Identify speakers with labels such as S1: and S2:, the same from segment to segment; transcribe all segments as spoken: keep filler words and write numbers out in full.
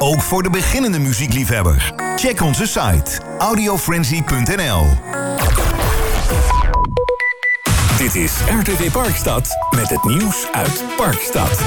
S1: Ook voor de beginnende muziekliefhebber. Check onze site audiofrenzy punt n l.
S2: Dit is R T V Parkstad met het nieuws uit Parkstad.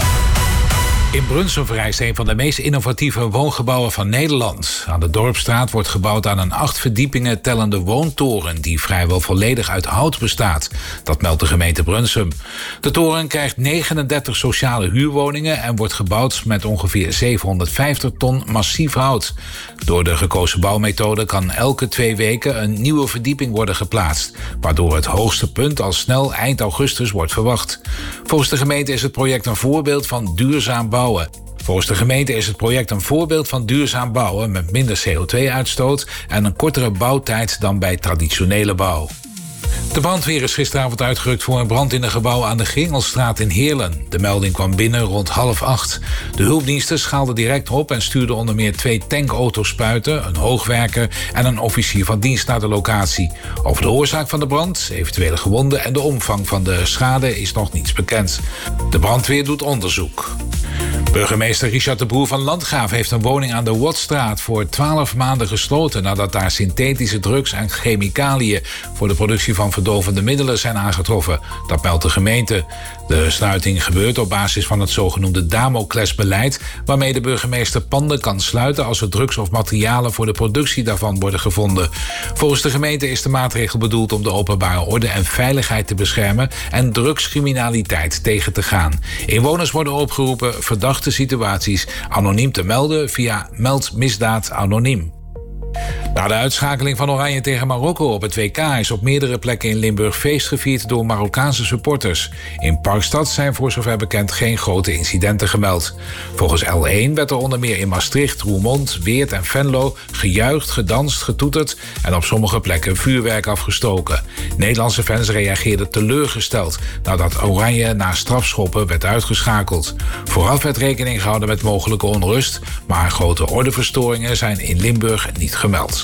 S3: In Brunsum verrijst een van de meest innovatieve woongebouwen van Nederland. Aan de Dorpsstraat wordt gebouwd aan een acht verdiepingen tellende woontoren die vrijwel volledig uit hout bestaat. Dat meldt de gemeente Brunsum. De toren krijgt negenendertig sociale huurwoningen en wordt gebouwd met ongeveer zevenhonderdvijftig ton massief hout. Door de gekozen bouwmethode kan elke twee weken een nieuwe verdieping worden geplaatst, waardoor het hoogste punt al snel eind augustus wordt verwacht. Volgens de gemeente is het project een voorbeeld van duurzaam bouwen. Volgens de gemeente is het project een voorbeeld van duurzaam bouwen met minder C O twee uitstoot en een kortere bouwtijd dan bij traditionele bouw. De brandweer is gisteravond uitgerukt voor een brand in een gebouw aan de Gringelstraat in Heerlen. De melding kwam binnen rond half acht. De hulpdiensten schaalden direct op en stuurden onder meer twee tankauto's spuiten, een hoogwerker en een officier van dienst naar de locatie. Over de oorzaak van de brand, eventuele gewonden en de omvang van de schade is nog niets bekend. De brandweer doet onderzoek. Burgemeester Richard de Broer van Landgraaf heeft een woning aan de Watstraat voor twaalf maanden gesloten nadat daar synthetische drugs en chemicaliën voor de productie van verdovende middelen zijn aangetroffen. Dat meldt de gemeente. De sluiting gebeurt op basis van het zogenoemde Damoclesbeleid, waarmee de burgemeester panden kan sluiten als er drugs of materialen voor de productie daarvan worden gevonden. Volgens de gemeente is de maatregel bedoeld om de openbare orde en veiligheid te beschermen en drugscriminaliteit tegen te gaan. Inwoners worden opgeroepen verdachte situaties anoniem te melden via Meld Misdaad Anoniem. Na de uitschakeling van Oranje tegen Marokko op het W K is op meerdere plekken in Limburg feest gevierd door Marokkaanse supporters. In Parkstad zijn voor zover bekend geen grote incidenten gemeld. Volgens L één werd er onder meer in Maastricht, Roermond, Weert en Venlo gejuicht, gedanst, getoeterd en op sommige plekken vuurwerk afgestoken. Nederlandse fans reageerden teleurgesteld nadat Oranje na strafschoppen werd uitgeschakeld. Vooraf werd rekening gehouden met mogelijke onrust, maar grote ordeverstoringen zijn in Limburg niet gemeld.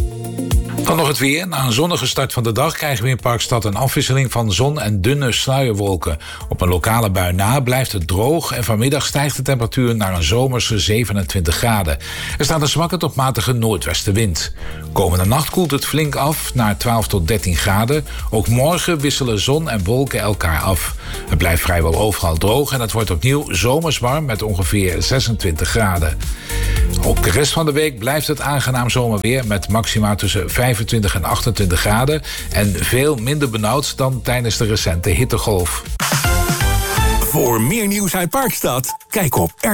S3: Dan nog het weer. Na een zonnige start van de dag krijgen we in Parkstad een afwisseling van zon en dunne sluierwolken. Op een lokale bui na blijft het droog en vanmiddag stijgt de temperatuur naar een zomerse zevenentwintig graden. Er staat een zwakke tot matige noordwestenwind. Komende nacht koelt het flink af naar twaalf tot dertien graden. Ook morgen wisselen zon en wolken elkaar af. Het blijft vrijwel overal droog en het wordt opnieuw zomers warm met ongeveer zesentwintig graden. Ook de rest van de week blijft het aangenaam zomerweer met maxima tussen vijfentwintig en achtentwintig graden en veel minder benauwd dan tijdens de recente hittegolf.
S2: Voor meer nieuws uit Parkstad, kijk op